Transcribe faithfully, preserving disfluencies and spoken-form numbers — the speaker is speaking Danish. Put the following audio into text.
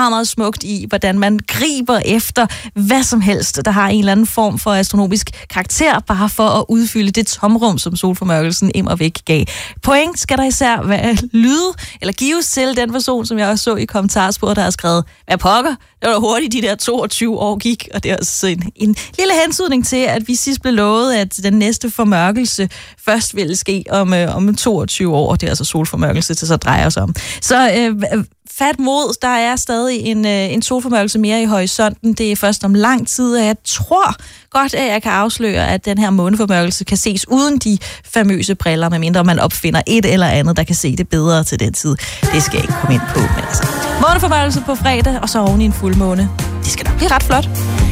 meget, meget smukt i, hvordan man griber efter hvad som helst, der har en eller anden form for astronomisk karakter, bare for at udfylde det tomrum, som solformørkelsen im og væk gav. Point skal der især være lyde, eller gives til den person, som jeg også så i kommentarsporet, der har skrevet, hvad pokker, det var da hurtigt, de der toogtyve år gik, og det er også en, en lille hensydning til, at vi sidst blev lovet, at den næste formørkelse først ville ske om, øh, om toogtyve år. Det er altså solformørkelse, det så drejer sig om. Så øh, fat mod, der er stadig en, øh, en solformørkelse mere i horisonten. Det er først om lang tid, og jeg tror godt, at jeg kan afsløre, at den her måneformørkelse kan ses uden de famøse briller, medmindre man opfinder et eller andet, der kan se det bedre til den tid. Det skal jeg ikke komme ind på, men altså. Måneformørkelse på fredag, og så oven i en fuldmåne. Det skal nok blive ret flot.